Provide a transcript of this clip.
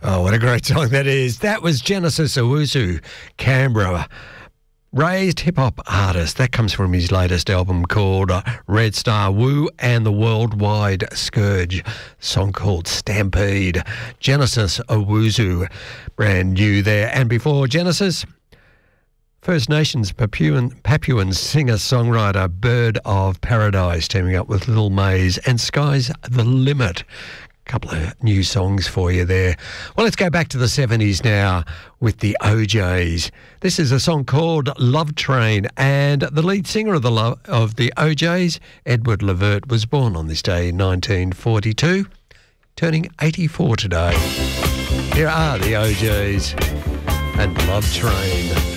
Oh, what a great song that is. That was Genesis Owusu, Canberra. Raised hip-hop artist. That comes from his latest album called Red Star Woo and the Worldwide Scourge. Song called Stampede. Genesis Owusu, brand new there. And before Genesis, First Nations Papuan singer-songwriter Bird of Paradise teaming up with Lil Maze and Sky's the Limit. Couple of new songs for you there. Well, let's go back to the 70s now with the OJs. This is a song called Love Train, and the lead singer of the OJs, Edward Levert, was born on this day in 1942, turning 84 today. Here are the OJs and Love Train.